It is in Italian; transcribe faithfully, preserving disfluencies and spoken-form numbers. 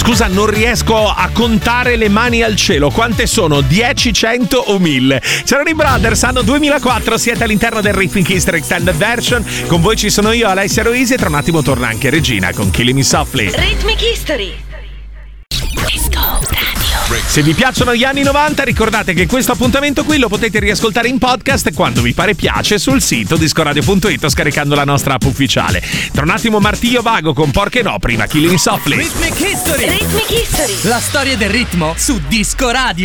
Scusa, non riesco a contare le mani al cielo. Quante sono? dieci, cento o mille? C'erano i Brothers, anno duemilaquattro, siete all'interno del Rhythmic History Extended Version. Con voi ci sono io, Alessia Ruisi, e tra un attimo torna anche Regina con Killing Me Softly. Rhythmic History. Disco Radio. Se vi piacciono gli anni novanta, ricordate che questo appuntamento qui lo potete riascoltare in podcast quando vi pare piace sul sito discoradio punto it o scaricando la nostra app ufficiale. Tra un attimo Martillo Vago con Porche No, prima Killing Me Softly. Rhythmic History. Rhythmic History. La storia del ritmo su Disco Radio.